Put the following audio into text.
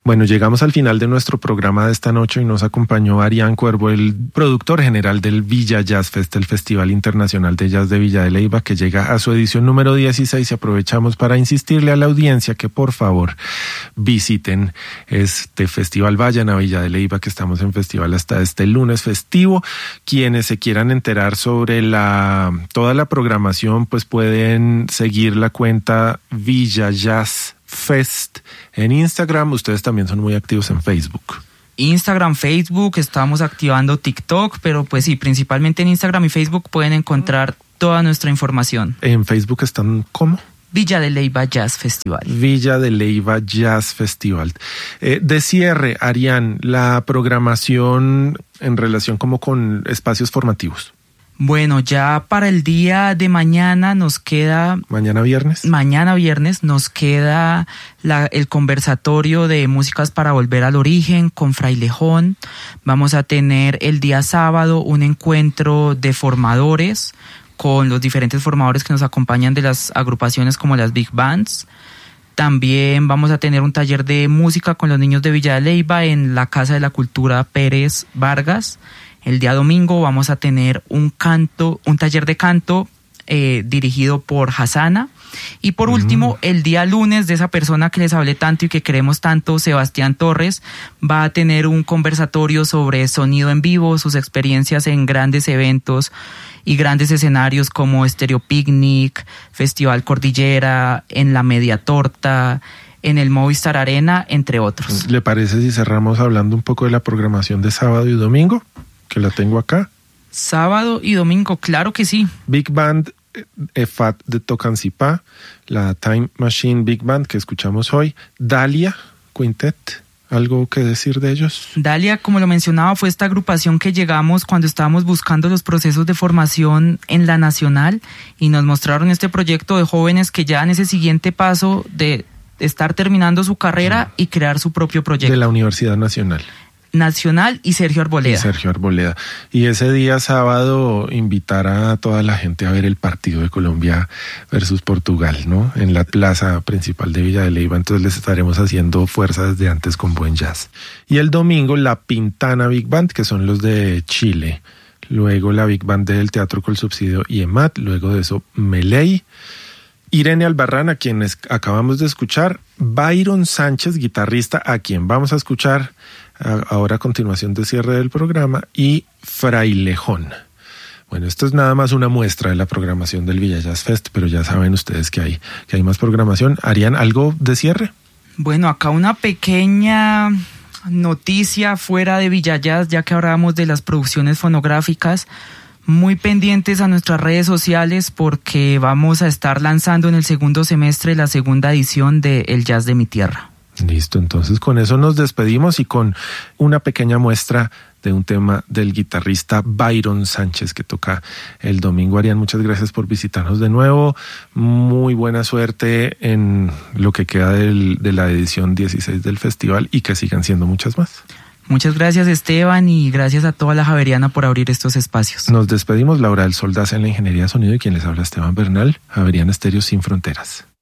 Bueno, llegamos al final de nuestro programa de esta noche y nos acompañó Arián Cuervo, el productor general del Villa Jazz Fest, el Festival Internacional de Jazz de Villa de Leyva, que llega a su edición número 16, y aprovechamos para insistirle a la audiencia que por favor visiten este festival, vayan a Villa de Leyva, que estamos en festival hasta este lunes festivo. Quienes se quieran enterar sobre toda la programación, pues pueden seguir la cuenta Villa Jazz Fest en Instagram. Ustedes también son muy activos en Facebook. Instagram, Facebook, estamos activando TikTok, pero pues sí, principalmente en Instagram y Facebook pueden encontrar toda nuestra información. En Facebook están ¿cómo? Villa de Leyva Jazz Festival. Villa de Leyva Jazz Festival. De cierre, Arián, la programación en relación como con espacios formativos. Bueno, ya para el día de mañana nos queda... ¿Mañana viernes? Mañana viernes nos queda el conversatorio de músicas para volver al origen con Frailejón. Vamos a tener el día sábado un encuentro de formadores con los diferentes formadores que nos acompañan de las agrupaciones como las Big Bands. También vamos a tener un taller de música con los niños de Villa de Leyva en la Casa de la Cultura Pérez Vargas. El día domingo vamos a tener un taller de canto dirigido por Hasana. Y por último, el día lunes, de esa persona que les hablé tanto y que queremos tanto, Sebastián Torres, va a tener un conversatorio sobre sonido en vivo, sus experiencias en grandes eventos y grandes escenarios como Stereo Picnic, Festival Cordillera, en la Media Torta, en el Movistar Arena, entre otros. ¿Le parece si cerramos hablando un poco de la programación de sábado y domingo? Que la tengo acá. Sábado y domingo, claro que sí. Big Band EFAT de Tocancipá, la Time Machine Big Band que escuchamos hoy, Dalia Quintet. ¿Algo que decir de ellos? Dalia, como lo mencionaba, fue esta agrupación que llegamos cuando estábamos buscando los procesos de formación en la Nacional y nos mostraron este proyecto de jóvenes que ya en ese siguiente paso de estar terminando su carrera y crear su propio proyecto. De la Universidad Nacional y Sergio Arboleda. Y ese día sábado invitar a toda la gente a ver el partido de Colombia versus Portugal, ¿no? En la plaza principal de Villa de Leyva. Entonces les estaremos haciendo fuerza desde antes con buen jazz. Y el domingo la Pintana Big Band, que son los de Chile. Luego la Big Band del Teatro Colsubsidio y EMAT. Luego de eso Meley. Irene Albarrán, a quienes acabamos de escuchar. Byron Sánchez, guitarrista, a quien vamos a escuchar ahora a continuación de cierre del programa, y Frailejón. Bueno, esto es nada más una muestra de la programación del Villa Jazz Fest, pero ya saben ustedes que hay más programación. Arián, ¿algo de cierre? Bueno, acá una pequeña noticia fuera de Villa Jazz, ya que hablábamos de las producciones fonográficas. Muy pendientes a nuestras redes sociales porque vamos a estar lanzando en el segundo semestre la segunda edición de El Jazz de mi Tierra. Listo, entonces con eso nos despedimos y con una pequeña muestra de un tema del guitarrista Byron Sánchez que toca el domingo. Arián, muchas gracias por visitarnos de nuevo. Muy buena suerte en lo que queda de la edición 16 del festival y que sigan siendo muchas más. Muchas gracias, Esteban, y gracias a toda la Javeriana por abrir estos espacios. Nos despedimos. Laura del Sol Daza en la Ingeniería de Sonido y quien les habla, Esteban Bernal. Javeriana Estéreo sin fronteras.